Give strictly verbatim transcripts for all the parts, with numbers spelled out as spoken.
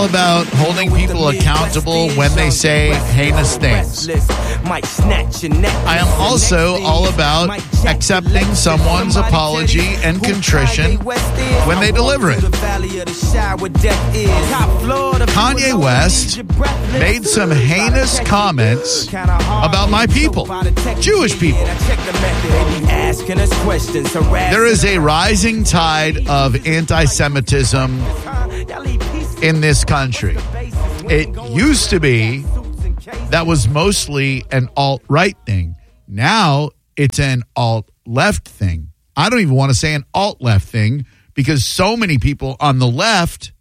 all about holding people accountable when they say heinous things. I am also all about accepting someone's apology and contrition when they deliver it. Kanye West made some heinous comments about my people, Jewish people. There is a rising tide of anti-Semitism in this country. It used to be that was mostly an alt-right thing. Now it's an alt-left thing. I don't even want to say an alt-left thing because so many people on the left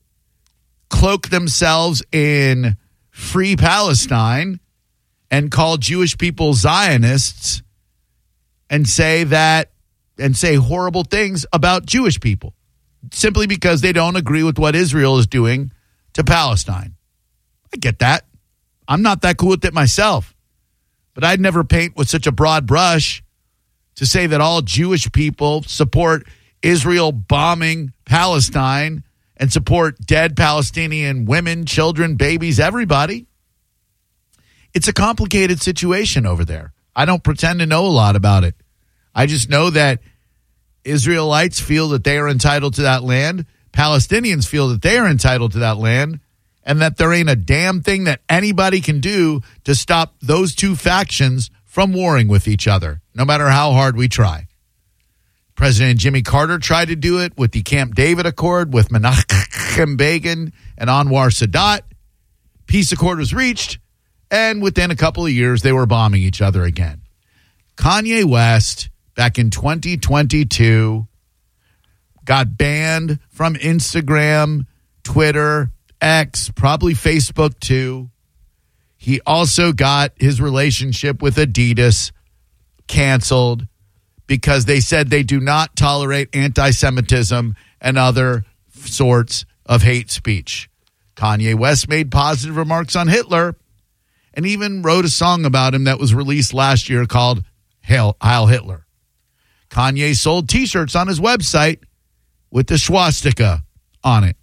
cloak themselves in free Palestine and call Jewish people Zionists and say that and say horrible things about Jewish people simply because they don't agree with what Israel is doing to Palestine. I get that. I'm not that cool with it myself. But I'd never paint with such a broad brush to say that all Jewish people support Israel bombing Palestine and support dead Palestinian women, children, babies, everybody. It's a complicated situation over there. I don't pretend to know a lot about it. I just know that Israelites feel that they are entitled to that land. Palestinians feel that they are entitled to that land. And that there ain't a damn thing that anybody can do to stop those two factions from warring with each other, no matter how hard we try. President Jimmy Carter tried to do it with the Camp David Accord with Menachem Begin and Anwar Sadat. Peace accord was reached, and within a couple of years, they were bombing each other again. Kanye West, back in twenty twenty-two, got banned from Instagram, Twitter, X, probably Facebook too. He also got his relationship with Adidas canceled because they said they do not tolerate anti-Semitism and other sorts of hate speech. Kanye West made positive remarks on Hitler and even wrote a song about him that was released last year called Heil, Heil Hitler. Kanye sold T-shirts on his website with the swastika on it.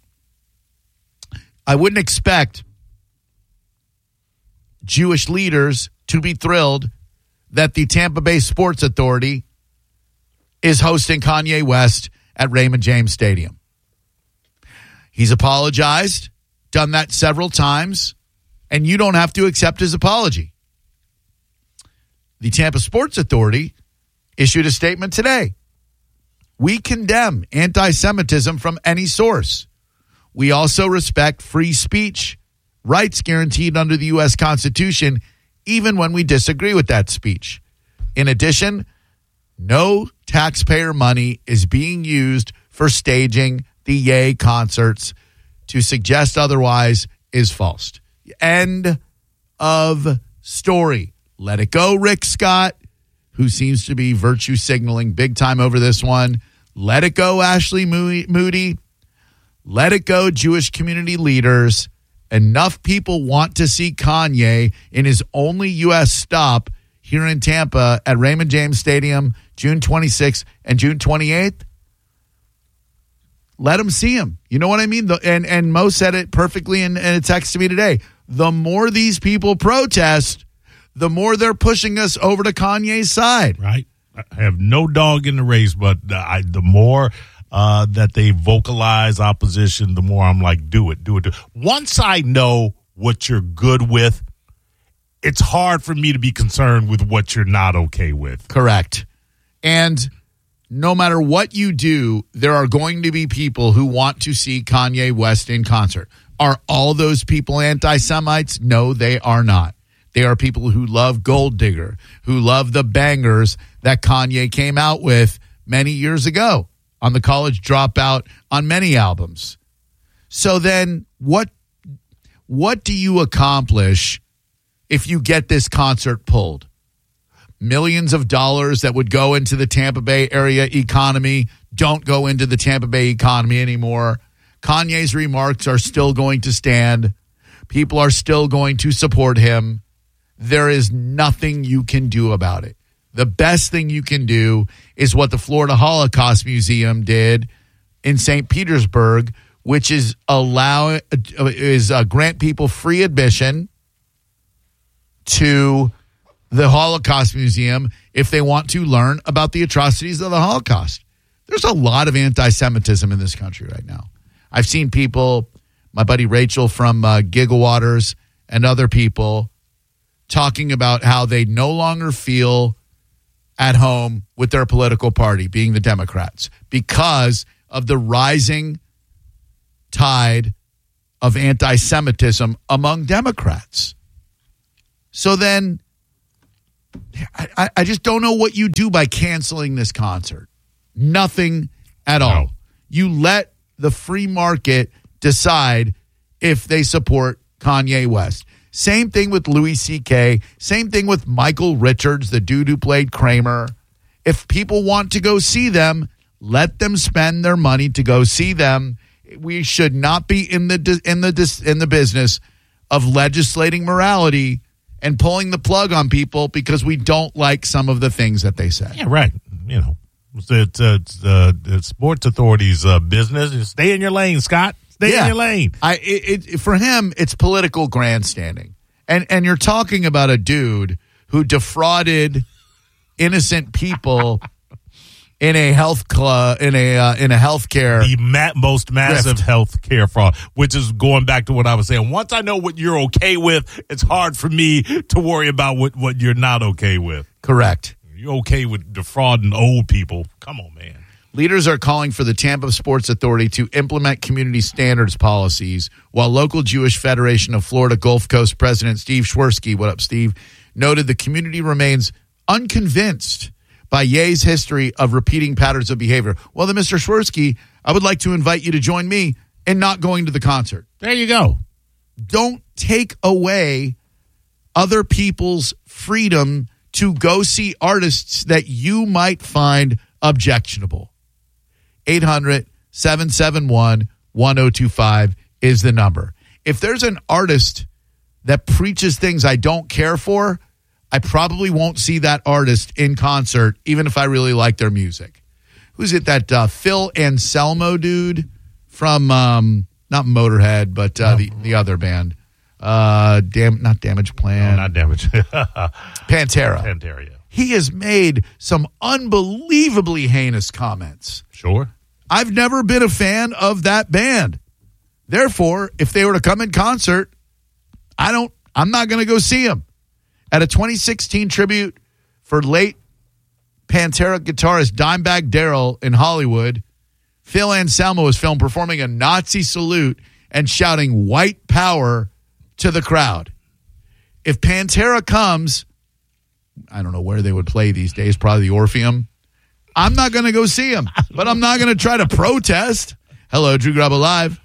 I wouldn't expect Jewish leaders to be thrilled that the Tampa Bay Sports Authority is hosting Kanye West at Raymond James Stadium. He's apologized, done that several times, and you don't have to accept his apology. The Tampa Sports Authority issued a statement today. We condemn anti-Semitism from any source. We also respect free speech, rights guaranteed under the U S Constitution, even when we disagree with that speech. In addition, no taxpayer money is being used for staging the Ye concerts. To suggest otherwise is false. End of story. Let it go, Rick Scott, who seems to be virtue signaling big time over this one. Let it go, Ashley Moody. Let it go, Jewish community leaders. Enough people want to see Kanye in his only U S stop here in Tampa at Raymond James Stadium, June twenty-sixth and June twenty-eighth. Let him see him. You know what I mean? The, and, and Mo said it perfectly in, in a text to me today. The more these people protest, the more they're pushing us over to Kanye's side. Right. I have no dog in the race, but the, I, the more... Uh, that they vocalize opposition, the more I'm like, do it, do it, do it. Once I know what you're good with, it's hard for me to be concerned with what you're not okay with. Correct. And no matter what you do, there are going to be people who want to see Kanye West in concert. Are all those people anti-Semites? No, they are not. They are people who love Gold Digger, who love the bangers that Kanye came out with many years ago on the College Dropout, on many albums. So then what what do you accomplish if you get this concert pulled? Millions of dollars that would go into the Tampa Bay area economy don't go into the Tampa Bay economy anymore. Kanye's remarks are still going to stand. People are still going to support him. There is nothing you can do about it. The best thing you can do is what the Florida Holocaust Museum did in Saint Petersburg which is allow is uh, grant people free admission to the Holocaust Museum if they want to learn about the atrocities of the Holocaust. There's a lot of anti-Semitism in this country right now. I've seen people, my buddy Rachel from uh, Gigawaters and other people, talking about how they no longer feel at home with their political party, being the Democrats, because of the rising tide of anti-Semitism among Democrats. So then I, I just don't know what you do by canceling this concert. Nothing at all. No. You let the free market decide if they support Kanye West. Same thing with Louis C K. Same thing with Michael Richards, the dude who played Kramer. If people want to go see them, let them spend their money to go see them. We should not be in the in the in the business of legislating morality and pulling the plug on people because we don't like some of the things that they say. Yeah, right. You know, it's, it's, it's uh, the sports authority's uh, business. Just stay in your lane, Scott. Stay yeah. in your lane. I it, it, for him, it's political grandstanding, and and you're talking about a dude who defrauded innocent people in a health club in a uh, in a healthcare the ma- most massive grift. healthcare fraud, which is going back to what I was saying. Once I know what you're okay with, it's hard for me to worry about what, what you're not okay with. Correct. You're okay with defrauding old people. Come on, man. Leaders are calling for the Tampa Sports Authority to implement community standards policies, while local Jewish Federation of Florida Gulf Coast President Steve Schwersky, what up, Steve, noted the community remains unconvinced by Ye's history of repeating patterns of behavior. Well, then, Mister Schwersky, I would like to invite you to join me in not going to the concert. There you go. Don't take away other people's freedom to go see artists that you might find objectionable. eight hundred, seven seven one, one oh two five is the number. If there's an artist that preaches things I don't care for, I probably won't see that artist in concert, even if I really like their music. Who's it? That uh, Phil Anselmo dude from, um, not Motorhead, but uh, the, the other band. Uh, dam- not Damage Plan. No, not Damage. Pantera. Pantera, yeah. He has made some unbelievably heinous comments. Sure. I've never been a fan of that band. Therefore, if they were to come in concert, I don't, I'm not going to go see them. At a twenty sixteen tribute for late Pantera guitarist Dimebag Darrell in Hollywood, Phil Anselmo was filmed performing a Nazi salute and shouting white power to the crowd. If Pantera comes, I don't know where they would play these days, probably the Orpheum. I'm not going to go see him, but I'm not going to try to protest. Hello, Drew Grubba Live.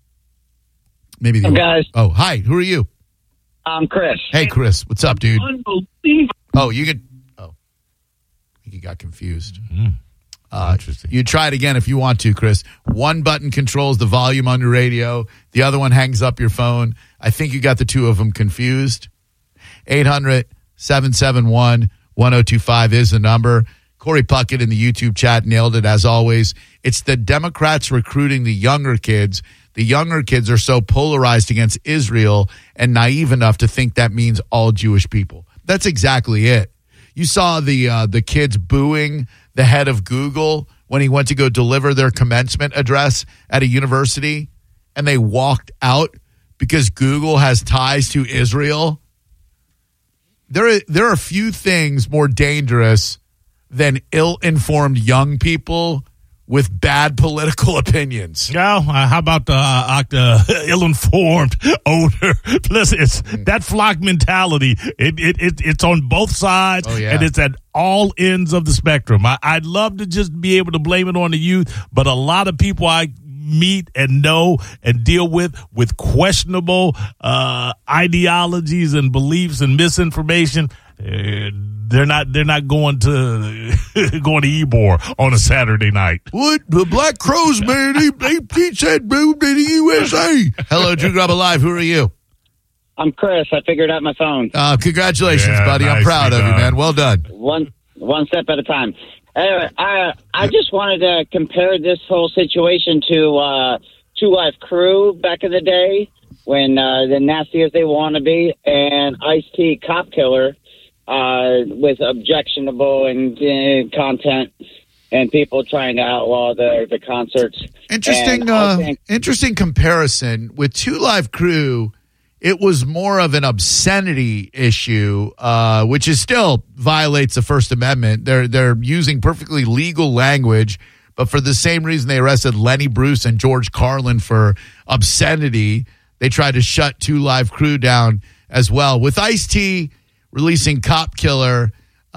Maybe the hey guys. Oh, hi. Who are you? I'm Chris. Hey, Chris. What's up, dude? Unbelievable. Oh, you could. Oh, I think you got confused. Mm. Uh, Interesting. You try it again if you want to, Chris. One button controls the volume on your radio. The other one hangs up your phone. I think you got the two of them confused. eight hundred, seven seven one, one oh two five is the number. Corey Puckett in the YouTube chat nailed it as always. It's the Democrats recruiting the younger kids. The younger kids are so polarized against Israel and naive enough to think that means all Jewish people. That's exactly it. You saw the uh, the kids booing the head of Google when he went to go deliver their commencement address at a university, and they walked out because Google has ties to Israel. There are, there are few things more dangerous than ill-informed young people with bad political opinions. No, uh, how about the uh, uh, ill-informed older? Listen, it's that flock mentality. It, it it it's on both sides, oh, yeah. and it's at all ends of the spectrum. I, I'd love to just be able to blame it on the youth, but a lot of people I meet and know and deal with with questionable uh, ideologies and beliefs and misinformation. Uh, They're not. They're not going to going to Ybor on a Saturday night. What the Black Crows, man? He, he, he said move to the U S A. Hello, Drew Grubba Live. Who are you? I'm Chris. I figured out my phone. Uh, congratulations, yeah, buddy. I'm proud of done. you, man. Well done. One one step at a time. Anyway, I I just wanted to compare this whole situation to uh, Two Live Crew back in the day when uh, the nasty as they want to be, and Ice-T Cop Killer uh, with objectionable and uh, content and people trying to outlaw the, the concerts. Interesting, uh, think- interesting comparison with Two Live Crew. It was more of an obscenity issue, uh, which is still violates the First Amendment. They're they're using perfectly legal language, but for the same reason they arrested Lenny Bruce and George Carlin for obscenity, they tried to shut Two Live Crew down as well. With Ice-T releasing Cop Killer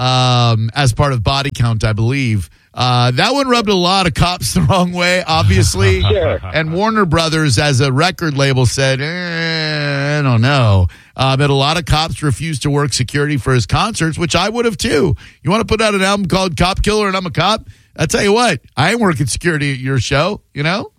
um, as part of Body Count, I believe. Uh, that one rubbed a lot of cops the wrong way, obviously. Sure. And Warner Brothers, as a record label, said, eh, I don't know. Uh, but a lot of cops refused to work security for his concerts, which I would have too. You want to put out an album called Cop Killer and I'm a cop? I'll tell you what, I ain't working security at your show, you know?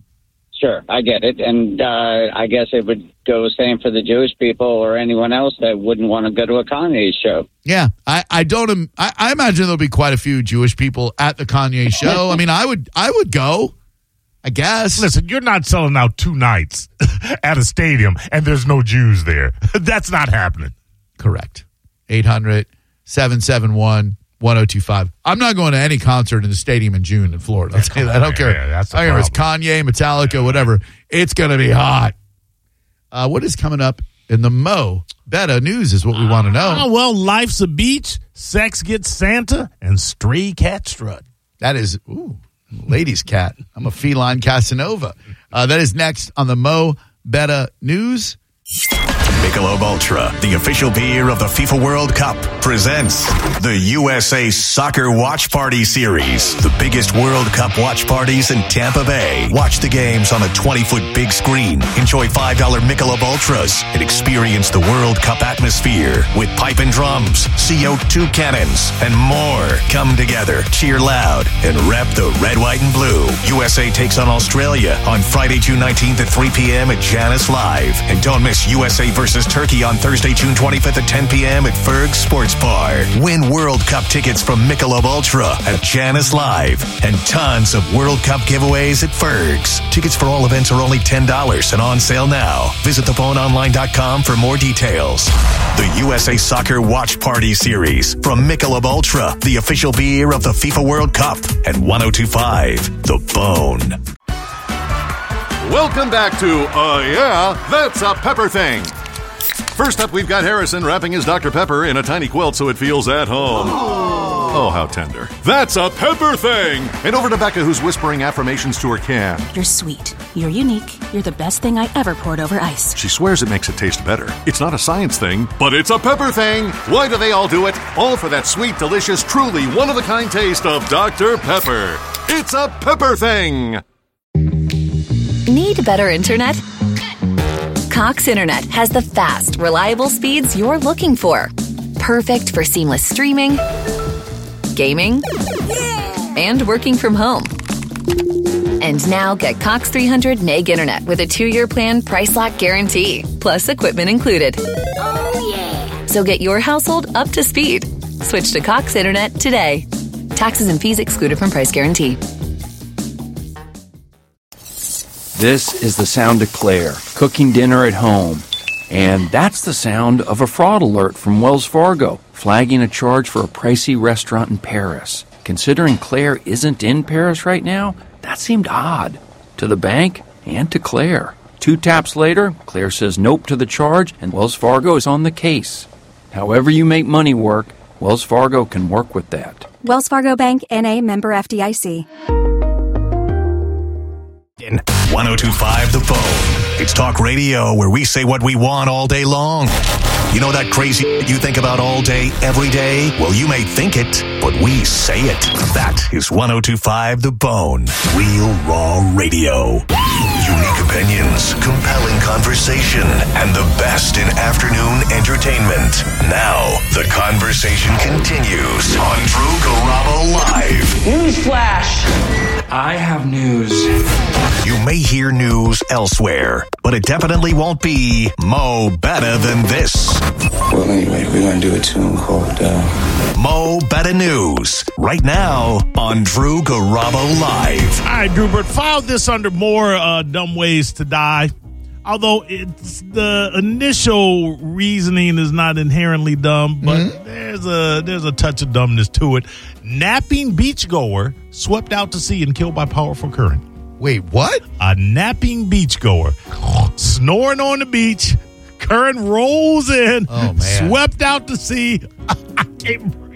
Sure, I get it. And uh, I guess it would go the same for the Jewish people or anyone else that wouldn't want to go to a Kanye show. Yeah, I, I don't. I, I imagine there'll be quite a few Jewish people at the Kanye show. I mean, I would, I would go. I guess. Listen, you're not selling out two nights at a stadium and there's no Jews there. That's not happening. Correct. eight hundred, seven seven one, one oh two five. I'm not going to any concert in the stadium in June in Florida. I'll tell you that. I don't care. Yeah, that's the I don't care if it's problem. Kanye, Metallica, whatever. It's going to be hot. Uh, what is coming up in the Mo Betta news is what we want to know. Oh, well, life's a beach, sex gets Santa, and stray cat strut. That is, ooh, ladies' cat. I'm a feline Casanova. Uh, that is next on the Mo Betta news. Michelob Ultra, the official beer of the FIFA World Cup, presents the U S A Soccer Watch Party Series. The biggest World Cup watch parties in Tampa Bay. Watch the games on a twenty-foot big screen. Enjoy five dollar Michelob Ultras and experience the World Cup atmosphere with pipe and drums, C O two cannons, and more. Come together, cheer loud, and rep the red, white, and blue. U S A takes on Australia on Friday, June nineteenth at three p.m. at Janus Live. And don't miss U S A versus Turkey on Thursday, June twenty-fifth at ten p.m. at Ferg's Sports Bar. Win World Cup tickets from Michelob Ultra at Janus Live and tons of World Cup giveaways at Ferg's. Tickets for all events are only ten dollars and on sale now. Visit the phone online dot com for more details. The U S A Soccer Watch Party Series from Michelob Ultra, the official beer of the FIFA World Cup, and one oh two point five The Bone. Welcome back to Uh Yeah, That's a Pepper Thing. First up, we've got Harrison wrapping his Doctor Pepper in a tiny quilt so it feels at home. Oh, how tender. That's a Pepper Thing! And over to Becca, who's whispering affirmations to her can. You're sweet. You're unique. You're the best thing I ever poured over ice. She swears it makes it taste better. It's not a science thing, but it's a Pepper Thing! Why do they all do it? All for that sweet, delicious, truly one-of-a-kind taste of Doctor Pepper. It's a Pepper Thing! Need better internet? Cox Internet has the fast, reliable speeds you're looking for. Perfect for seamless streaming, gaming, and working from home. And now get Cox three hundred meg internet with a two-year plan price lock guarantee, plus equipment included. Oh, yeah. So get your household up to speed. Switch to Cox Internet today. Taxes and fees excluded from price guarantee. This is the sound of Claire, cooking dinner at home. And that's the sound of a fraud alert from Wells Fargo, flagging a charge for a pricey restaurant in Paris. Considering Claire isn't in Paris right now, that seemed odd. To the bank and to Claire. Two taps later, Claire says nope to the charge, and Wells Fargo is on the case. However you make money work, Wells Fargo can work with that. Wells Fargo Bank, N A, member F D I C. one oh two point five The Bone. It's talk radio where we say what we want all day long. You know that crazy you think about all day, every day? Well, you may think it, but we say it. That is one oh two point five The Bone. Real raw radio. Unique opinion. opinions, compelling conversation, and the best in afternoon entertainment. Now, the conversation continues on Drew Garabo Live. Newsflash! I have news. You may hear news elsewhere, but it definitely won't be Mo Better Than This. Well, anyway, we're going to do a tune called uh... Mo Better News, right now on Drew Garabo Live. All right, Drew, but filed this under more uh, dumb ways to die. Although it's the initial reasoning is not inherently dumb, but mm-hmm. there's a there's a touch of dumbness to it. Napping beachgoer swept out to sea and killed by powerful current. Wait, what? A napping beachgoer snoring on the beach. Current rolls in. Oh, man. Swept out to sea. I can't breathe.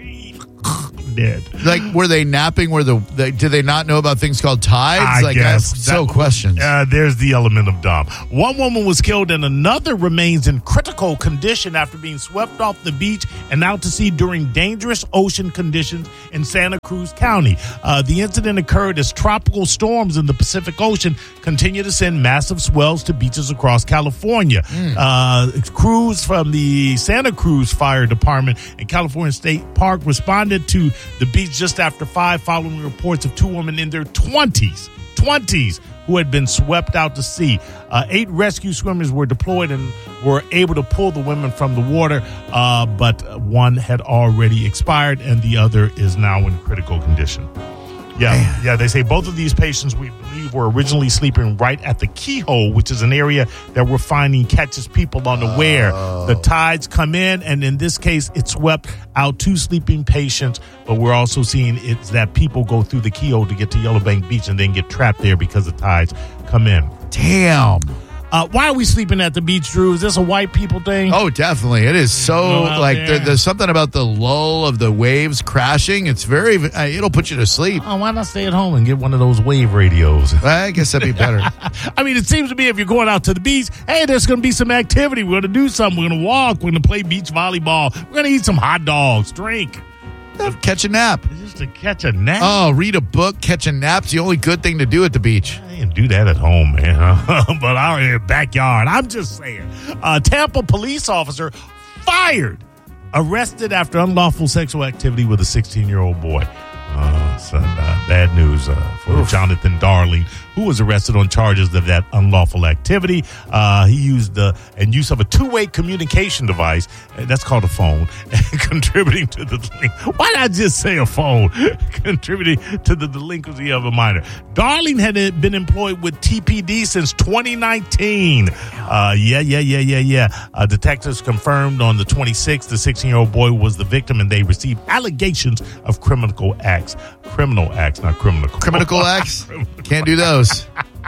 Dead. Like, were they napping? Were the, the did they not know about things called tides? I like, guess. I have so That- questions. Uh, there's the element of dumb. One woman was killed and another remains in critical condition after being swept off the beach and out to sea during dangerous ocean conditions in Santa Cruz County. Uh, the incident occurred as tropical storms in the Pacific Ocean continue to send massive swells to beaches across California. Mm. Uh, crews from the Santa Cruz Fire Department and California State Park responded to the beach just after five following reports of two women in their twenties, twenties, who had been swept out to sea. Uh, eight rescue swimmers were deployed and were able to pull the women from the water, uh, but one had already expired and the other is now in critical condition. Yeah, Man. yeah. They say both of these patients, we believe, were originally sleeping right at the keyhole, which is an area that we're finding catches people unaware. Oh. The tides come in, and in this case, it swept out two sleeping patients. But we're also seeing it's that people go through the keyhole to get to Yellow Bank Beach and then get trapped there because the tides come in. Damn. Uh, why are we sleeping at the beach, Drew? Is this a white people thing? Oh, definitely. It is so, like, there. there's something about the lull of the waves crashing. It's very, uh, it'll put you to sleep. Oh, why not stay at home and get one of those wave radios? I guess that'd be better. I mean, it seems to me if you're going out to the beach, hey, there's going to be some activity. We're going to do something. We're going to walk. We're going to play beach volleyball. We're going to eat some hot dogs, drink. Catch a nap. Just to catch a nap? Oh, read a book, catch a nap's the only good thing to do at the beach. I didn't do that at home, man. But out in the backyard. I'm just saying. A Tampa police officer fired, arrested after unlawful sexual activity with a sixteen-year-old boy. Uh, so, uh, bad news uh, for Oof. Jonathan Darling, who was arrested on charges of that unlawful activity. Uh, he used the and use of a two-way communication device, uh, that's called a phone, contributing to the why not just say a phone? Contributing to the delinquency of a minor. Darling had been employed with T P D since twenty nineteen. Uh, yeah, yeah, yeah, yeah, yeah. Uh, detectives confirmed on the twenty-sixth the sixteen-year-old boy was the victim, and they received allegations of criminal acts. Criminal acts, not criminal. Criminal acts? Can't do those.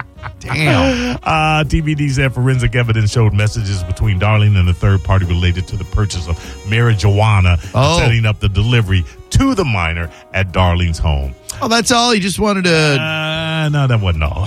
Damn. Uh, T B D said forensic evidence showed messages between Darling and a third party related to the purchase of marijuana, oh. setting up the delivery to the minor at Darling's home. Oh, that's all? He just wanted to... Uh, no, that wasn't all.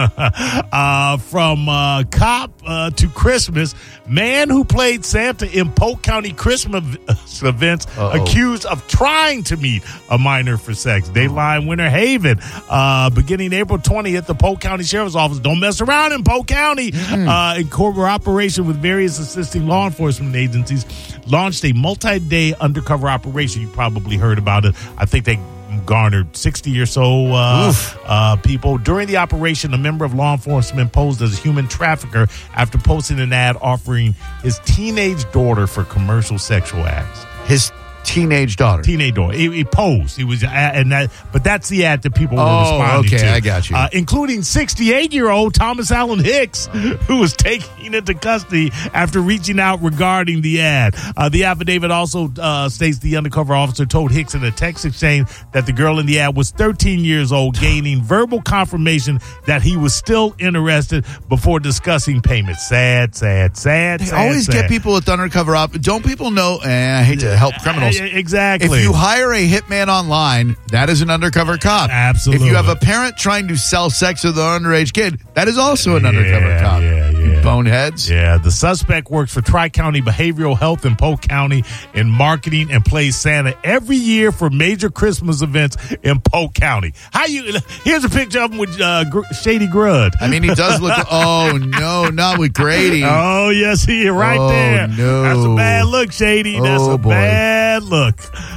uh, from uh, cop uh, to Christmas, man who played Santa in Polk County Christmas events Uh-oh. accused of trying to meet a minor for sex. Dateline Winter Haven. Uh, beginning April twentieth, the Polk County Sheriff's Office, don't mess around in Polk County, mm-hmm. uh, in cooperation with various assisting law enforcement agencies, launched a multi-day undercover operation. You probably heard about it. I think they garnered sixty or so uh, uh, people. During the operation, a member of law enforcement posed as a human trafficker after posting an ad offering his teenage daughter for commercial sexual acts. His teenage daughter. Teenage daughter. He, he posed. He was, and that, but that's the ad that people were oh, responding okay, to. I got you. Uh, including sixty-eight-year-old Thomas Allen Hicks, who was taken into custody after reaching out regarding the ad. Uh, the affidavit also uh, states the undercover officer told Hicks in a text exchange that the girl in the ad was thirteen years old, gaining verbal confirmation that he was still interested before discussing payment. Sad, sad, sad, They sad, always sad. get people with undercover op. Don't people know? Eh, I hate to help criminals. Exactly. If you hire a hitman online, that is an undercover cop. Absolutely. If you have a parent trying to sell sex with an underage kid, that is also an yeah, undercover cop. Yeah, yeah. Yeah. boneheads. Yeah, the suspect works for Tri-County Behavioral Health in Polk County in marketing and plays Santa every year for major Christmas events in Polk County. How you? Here's a picture of him with uh, Gr- Shady Grud. I mean, he does look. Oh no, not with Grady. Oh yes, he is right oh, there. No, that's a bad look, Shady. Oh, That's a boy. bad look.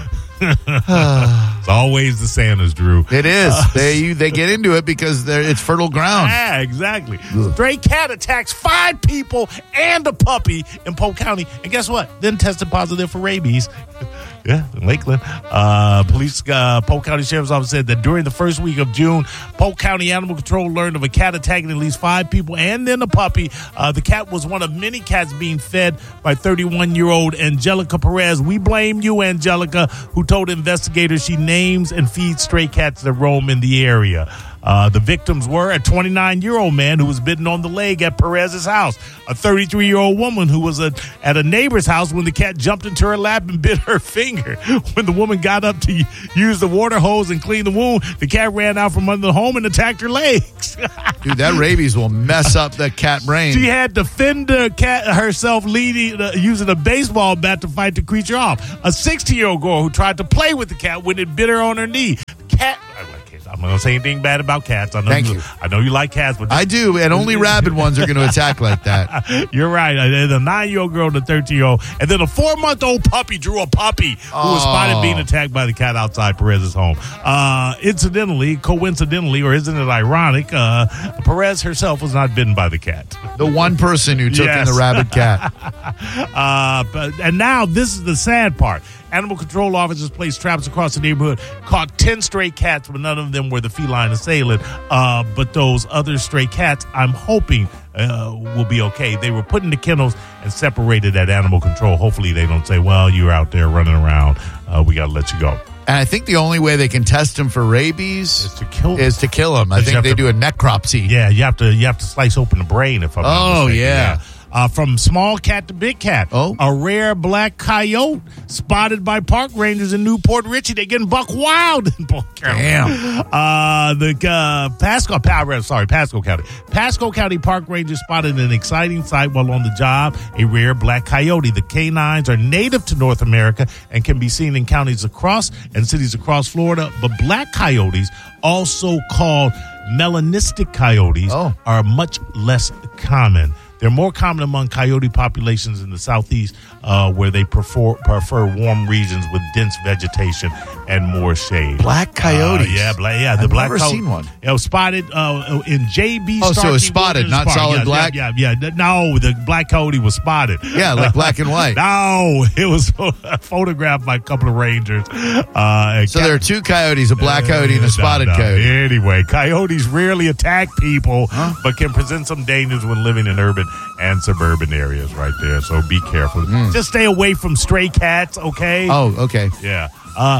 It's always the Santas, Drew. It is. Uh, they they get into it because they're, it's fertile ground. Yeah, exactly. Stray cat attacks five people and a puppy in Polk County. And guess what? Then tested positive for rabies. Yeah, in Lakeland. Uh, police, uh, Polk County Sheriff's Office said that during the first week of June, Polk County Animal Control learned of a cat attacking at least five people and then a puppy. Uh, the cat was one of many cats being fed by thirty-one-year-old Angelica Perez. We blame you, Angelica, who told investigators she names and feeds stray cats that roam in the area. Uh, the victims were a twenty-nine-year-old man who was bitten on the leg at Perez's house, a thirty-three-year-old woman who was a, at a neighbor's house when the cat jumped into her lap and bit her finger. When the woman got up to use the water hose and clean the wound, the cat ran out from under the home and attacked her legs. Dude, that rabies will mess up the cat brain. She had to fend the cat herself leading, uh, using a baseball bat to fight the creature off. A sixteen-year-old girl who tried to play with the cat when it bit her on her knee. The cat... I'm not going to say anything bad about cats. I know Thank you, you. I know you like cats, but this, I do, and only rabid ones are going to attack like that. You're right. And a nine-year-old girl and a thirteen-year-old, and then a four-month-old puppy drew a puppy who was Oh. spotted being attacked by the cat outside Perez's home. Uh, incidentally, coincidentally, or isn't it ironic? Uh, Perez herself was not bitten by the cat. The one person who took Yes. in the rabid cat. Uh, but, and now this is the sad part. Animal control officers placed traps across the neighborhood, caught ten stray cats, but none of them were the feline assailant. Uh, but those other stray cats, I'm hoping, uh, will be okay. They were put into kennels and separated at animal control. Hopefully they don't say, well, you're out there running around. Uh, we got to let you go. And I think the only way they can test him for rabies Is to kill is to kill him. I But you think have they to- do a necropsy. Yeah, you have to you have to slice open the brain if I'm not Oh, mistaken. yeah. Uh, from small cat to big cat. Oh. A rare black coyote spotted by park rangers in Newport Richey. They're getting buck wild in Polk County. Damn. Uh, the uh, Pasco, pa- sorry, Pasco County. Pasco County park rangers spotted an exciting sight while on the job, a rare black coyote. The canines are native to North America and can be seen in counties across and cities across Florida. But black coyotes, also called melanistic coyotes, Oh. are much less common. They're more common among coyote populations in the southeast, uh, where they prefer prefer warm regions with dense vegetation and more shade. Black coyotes. Uh, yeah, black. Yeah, the I've black. never co- seen one. It was spotted uh, in J B. Oh, so it was Starkey spotted, Wilderness not Park. solid yeah, black? Yeah, yeah, yeah. No, the black coyote was spotted. Yeah, like black and white. No, it was photographed by a couple of rangers. Uh, So there are two coyotes, a black coyote and uh, a spotted no, no. coyote. Anyway, coyotes rarely attack people, but can present some dangers when living in urban and suburban areas right there. So be careful. Just stay away from stray cats, okay? Oh, okay. Yeah. Uh,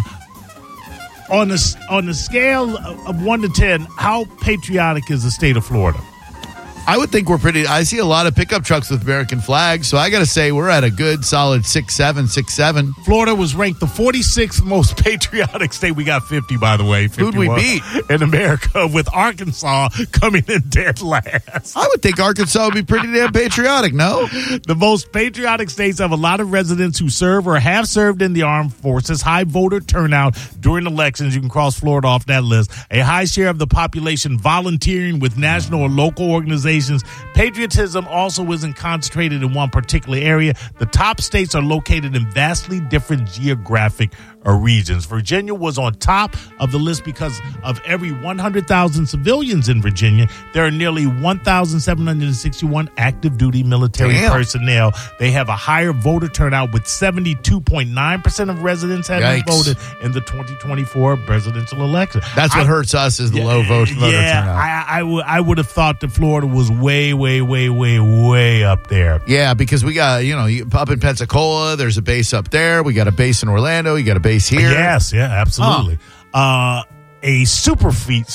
on the, on the scale of one to ten, how patriotic is the state of Florida? I would think we're pretty. I see a lot of pickup trucks with American flags, so I got to say we're at a good, solid six, seven, six, seven. Florida was ranked the forty-sixth most patriotic state. We got fifty, by the way. Who'd we beat? In America, with Arkansas coming in dead last. I would think Arkansas would be pretty damn patriotic, no? The most patriotic states have a lot of residents who serve or have served in the armed forces, high voter turnout during elections. You can cross Florida off that list. A high share of the population volunteering with national or local organizations. Patriotism also isn't concentrated in one particular area. The top states are located in vastly different geographic or regions. Virginia was on top of the list because of every one hundred thousand civilians in Virginia, there are nearly one thousand seven hundred sixty-one active duty military Damn. personnel. They have a higher voter turnout with seventy-two point nine percent of residents having Yikes. voted in the twenty twenty-four presidential election. That's what I- hurts us is the low vote voter yeah, turnout. I, I, would, I would have thought that Florida was way, way, way, way, way up there. Yeah, because we got, you know, you- up in Pensacola, there's a base up there. We got a base in Orlando. You got a base here. Yes, yeah, absolutely. Uh, a super feat,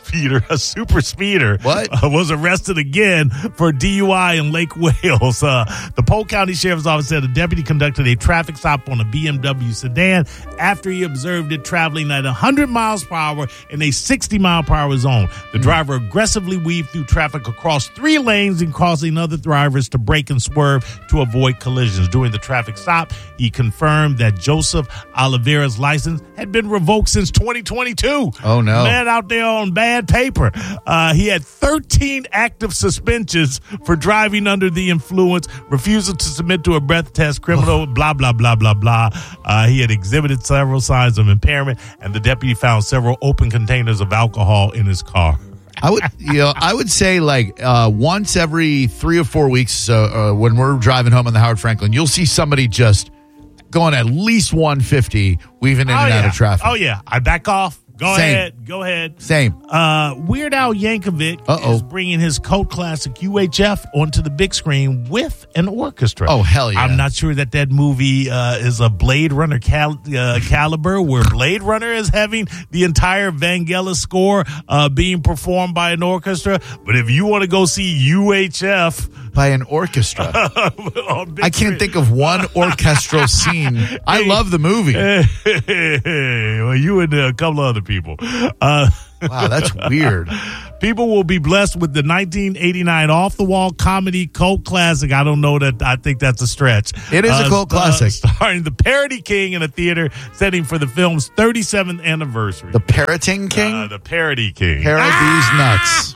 speeder, a super speeder, What? Uh, was arrested again for D U I in Lake Wales. Uh, the Polk County Sheriff's Office said a deputy conducted a traffic stop on a B M W sedan after he observed it traveling at one hundred miles per hour in a sixty mile per hour zone. The driver aggressively weaved through traffic across three lanes and causing other drivers to brake and swerve to avoid collisions. During the traffic stop, he confirmed that Joseph Oliveira's license had been revoked since twenty twenty-two. Oh, no. Man out there on bad paper. Uh, he had thirteen active suspensions for driving under the influence, refusal to submit to a breath test, criminal, blah, blah, blah, blah, blah. Uh, he had exhibited several signs of impairment, and the deputy found several open containers of alcohol in his car. I would, you know, I would say like uh, once every three or four weeks uh, uh, when we're driving home on the Howard Franklin, you'll see somebody just going at least one fifty, weaving in oh, and yeah. out of traffic. Oh, yeah. I back off. Go Same. ahead. Go ahead. Same. Uh, Weird Al Yankovic Uh-oh. is bringing his cult classic U H F onto the big screen with an orchestra. Oh, hell yeah. I'm not sure that that movie uh, is a Blade Runner cal- uh, caliber where Blade Runner is having the entire Vangelis score uh, being performed by an orchestra. But if you want to go see U H F by an orchestra, I can't screen. think of one orchestral scene. I love the movie. Well, you and a couple of other people. Uh, Wow, that's weird. People will be blessed with the nineteen eighty-nine off-the-wall comedy cult classic. I don't know that. I think that's a stretch. It is a cult classic. Uh, starring the Parody King in a theater setting for the film's thirty-seventh anniversary. The Parroting King? Uh, the Parody King. Parrot these nuts.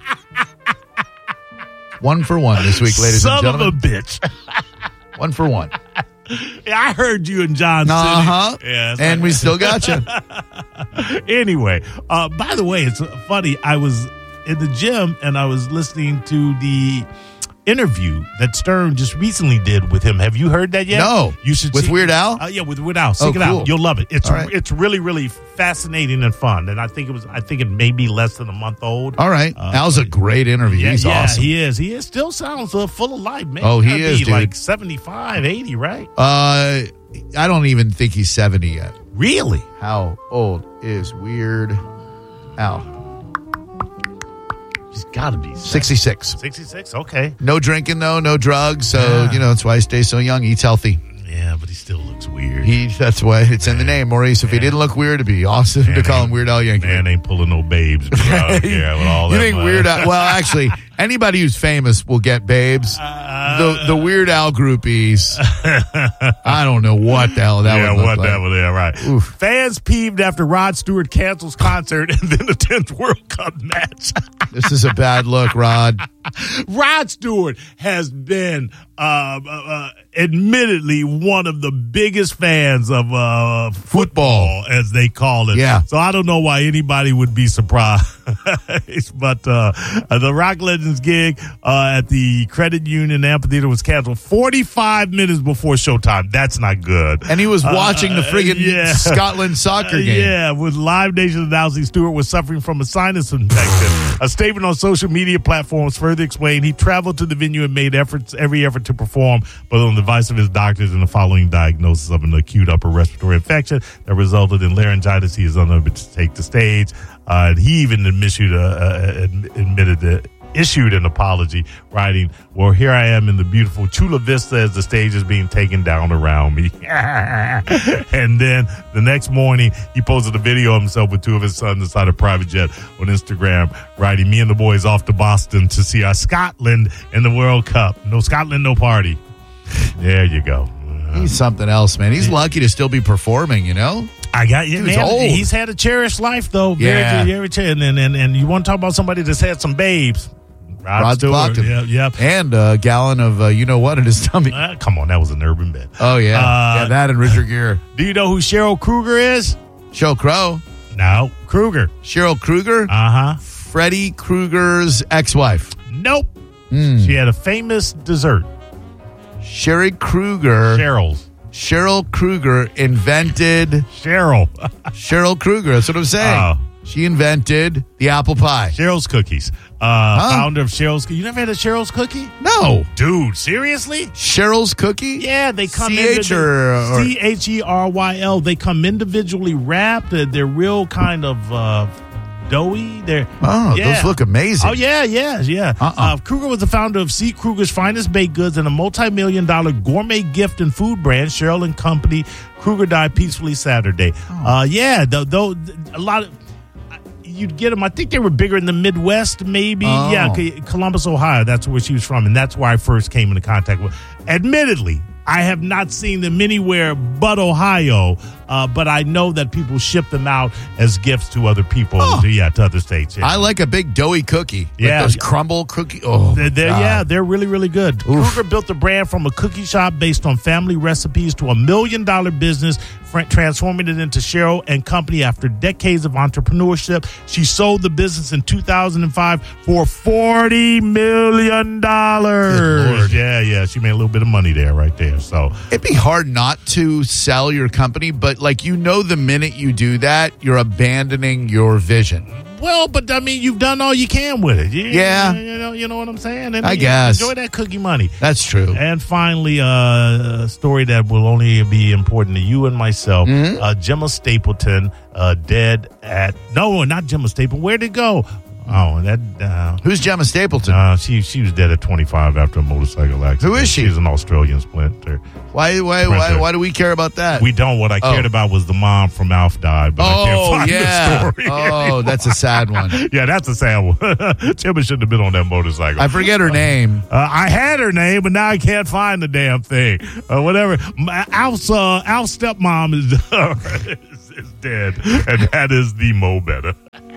One for one this week, ladies Son and gentlemen. of a bitch. One for one. Yeah, I heard you and John City. Uh-huh. Yeah, and like, we still got you. Anyway, uh, by the way, it's funny. I was in the gym and I was listening to the interview that Stern just recently did with him. Have you heard that yet? No. You should With see- Weird Al? Uh, yeah, with Weird Al. Seek Oh, it cool. out. You'll love it. It's All right. it's really really fascinating and fun. And I think it was. I think it may be less than a month old. All right. Uh, Al's a great interview. Yeah, He's yeah, awesome. he is. He is. Still sounds uh, full of life, man. Oh, He's he gotta is, be dude. like seventy-five, eighty, right? Uh, I don't even think he's seventy yet. Really? How old is Weird Al? He's got to be sixty-six. sixty-six. Okay. No drinking, though. No drugs. So, Yeah. you know, that's why he stays so young. Eats healthy. Yeah, but he still looks weird. He. That's why it's in the name, Maurice. If he didn't look weird, it'd be awesome to call him Weird Al Yankovic. Man ain't pulling no babes. Bro. Yeah, with all You that think money. Weird Al? Well, actually, anybody who's famous will get babes. the the Weird Al groupies. I don't know what the hell that yeah, would look what like. that was there, right? Oof. Fans peeved after Rod Stewart cancels concert and then attends World Cup match. This is a bad look, Rod. Rod Stewart has been uh, uh, uh, admittedly one of the biggest fans of uh, football, as they call it. Yeah. So I don't know why anybody would be surprised. But uh, the Rock Legends gig uh, at the Credit Union Amphitheater was canceled forty-five minutes before showtime. That's not good. And he was watching the Uh, friggin' yeah. Scotland soccer Uh, game. Yeah, with Live Nation announcing Stewart was suffering from a sinus infection. A statement on social media platforms further explained he traveled to the venue and made efforts, every effort to perform, but on the advice of his doctors and the following diagnosis of an acute upper respiratory infection that resulted in laryngitis, he is unable to take the stage. Uh, and he even admitted, uh, uh, admitted that issued an apology, writing, "Well, here I am in the beautiful Chula Vista as the stage is being taken down around me." And then the next morning, he posted a video of himself with two of his sons inside a private jet on Instagram, writing, "Me and the boys off to Boston to see our Scotland in the World Cup. No Scotland, no party." There you go. He's something else, man. He's lucky to still be performing, you know? I got you. Dude's Man, old. he's had a cherished life, though. Very, Yeah. very cherished. And, and, and you want to talk about somebody that's had some babes. Rod Rod Stewart. blocked him. Yep, yep. And a gallon of uh, you-know-what in his tummy. Uh, come on, that was an urban bet. Oh, yeah. Uh, yeah, that and Richard Gere. Do you know who Cheryl Kruger is? Sheryl Crow. No, Kruger. Cheryl Kruger. Uh-huh. Freddie Krueger's ex-wife. Nope. Mm. She had a famous dessert. Sherry Kruger. Cheryl's. Cheryl Kruger invented... Cheryl. Cheryl Kruger. That's what I'm saying. Oh. She invented the apple pie. Cheryl's Cookies. Uh, Founder of Cheryl's. You never had a Cheryl's cookie? No. Dude, seriously? Cheryl's cookie? Yeah, they come C H or- or- C H E R Y L. They come individually wrapped. They're, they're real kind of uh, doughy. They're Oh, yeah. those look amazing. Oh, yeah, yeah, yeah. Uh-uh. Uh, Kruger was the founder of C. Kruger's Finest Baked Goods and a multi-million dollar gourmet gift and food brand, Cheryl and Company. Kruger died peacefully Saturday. Oh. Uh, yeah, though, though a lot of you'd get them. I think they were bigger in the Midwest, maybe. Oh. Yeah, Columbus, Ohio. That's where she was from, and that's where I first came into contact with. Admittedly, I have not seen them anywhere but Ohio, uh, but I know that people ship them out as gifts to other people, Oh. to, yeah, to other states. Yeah. I like a big doughy cookie. Like Yeah. those crumble cookie. Oh, They're, they're, God. yeah, they're really, really good. Oof. Kruger built the brand from a cookie shop based on family recipes to a million dollar business, fr- transforming it into Cheryl and Company after decades of entrepreneurship. She sold the business in two thousand five for forty million dollars. Good Lord. Yeah, yeah. She made a little bit of money there, right there. So, It'd be hard not to sell your company, but like you know, the minute you do that, you're abandoning your vision. well, but I mean, you've done all you can with it. You, Yeah. You know, you know what I'm saying? And I you guess. Enjoy that cookie money. That's true. And finally, uh, a story that will only be important to you and myself. Mm-hmm. Uh, Gemma Stapleton, uh, dead at... No, not Gemma Stapleton. Where'd it go? Oh, that... Uh, Who's Gemma Stapleton? uh, she she was dead at twenty-five after a motorcycle accident. Who is she? She's an Australian splinter. Why, why, why, Sprinter. why do we care about that? We don't. What I Oh. cared about was the mom from Alf died, but I can't oh, find yeah. the story. Oh, that's a sad one. Yeah, that's a sad one. Gemma shouldn't have been on that motorcycle. I forget her name. Uh, I had her name, but now I can't find the damn thing. Uh, whatever. My, Alf's, uh, Alf's stepmom is, is, is dead, and that is the mo better.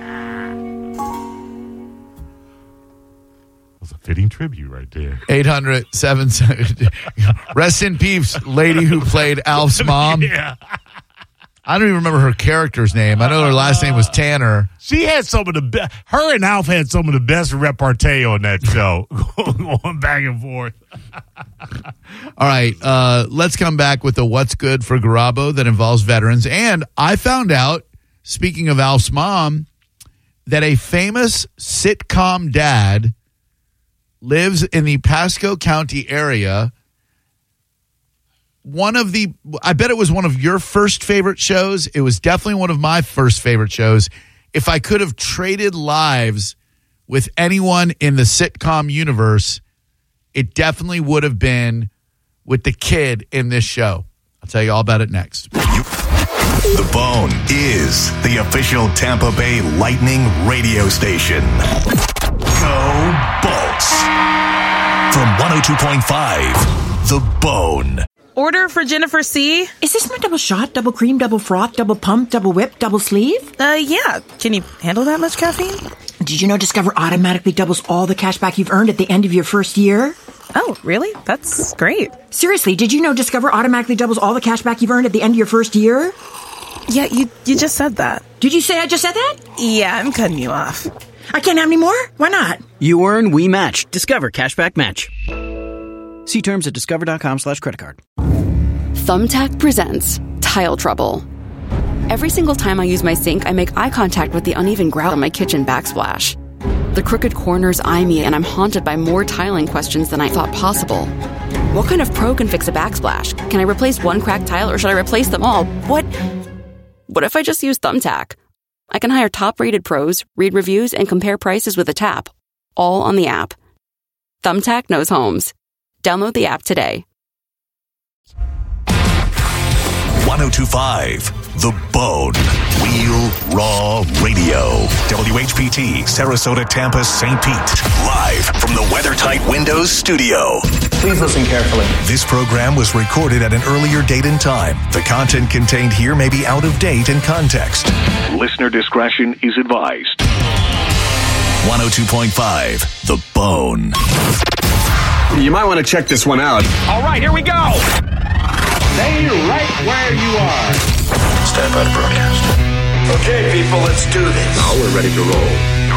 That's a fitting tribute right there. eight hundred seven Rest in peace, lady who played Alf's mom. Yeah. I don't even remember her character's name. I know her last name was Tanner. She had some of the best. Her and Alf had some of the best repartee on that show, going back and forth. All right, uh, let's come back with the What's Good for Garabo that involves veterans. And I found out, speaking of Alf's mom, that a famous sitcom dad lives in the Pasco County area. One of the, I bet it was one of your first favorite shows. It was definitely one of my first favorite shows. If I could have traded lives with anyone in the sitcom universe, it definitely would have been with the kid in this show. I'll tell you all about it next. The Bone is the official Tampa Bay Lightning radio station. Go Bolts. From one oh two point five, The Bone. Order for Jennifer C. Is this my double shot, double cream, double froth, double pump, double whip, double sleeve? Uh, yeah. Can you handle that much caffeine? Did you know Discover automatically doubles all the cash back you've earned at the end of your first year? Oh, really? That's great. Seriously, did you know Discover automatically doubles all the cash back you've earned at the end of your first year? Yeah, you you just said that. Did you say I just said that? Yeah, I'm cutting you off. I can't have any more? Why not? You earn, we match. Discover Cashback Match. See terms at discover.com slash credit card. Thumbtack presents Tile Trouble. Every single time I use my sink, I make eye contact with the uneven grout on my kitchen backsplash. The crooked corners eye me, and I'm haunted by more tiling questions than I thought possible. What kind of pro can fix a backsplash? Can I replace one cracked tile, or should I replace them all? What? What if I just use Thumbtack? I can hire top-rated pros, read reviews, and compare prices with a tap, all on the app. Thumbtack knows homes. Download the app today. one oh two point five, The Bone. Real Raw Radio. W H P T, Sarasota, Tampa, Saint Pete. Live from the WeatherTight Windows studio. Please listen carefully. This program was recorded at an earlier date and time. The content contained here may be out of date and context. Listener discretion is advised. one oh two point five, The Bone. You might want to check this one out. All right, here we go. Stay right where you are. Stand by to broadcast. Okay, people, let's do this. Now we're ready to roll.